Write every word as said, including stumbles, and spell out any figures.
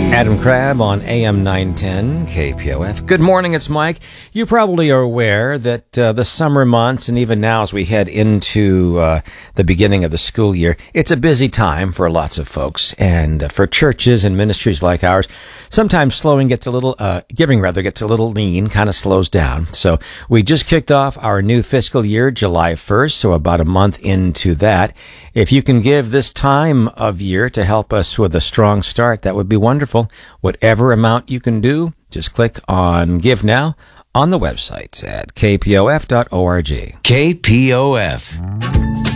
Adam Crabb on A M nine ten K P O F. Good morning, it's Mike. You probably are aware that uh, the summer months, and even now as we head into uh, the beginning of the school year, it's a busy time for lots of folks. And uh, for churches and ministries like ours, sometimes slowing gets a little, uh, giving rather gets a little lean, kind of slows down. So we just kicked off our new fiscal year July first, so about a month into that. If you can give this time of year to help us with a strong start, that would be wonderful. Whatever amount you can do, just click on Give Now on the websites at k p o f dot org. K P O F.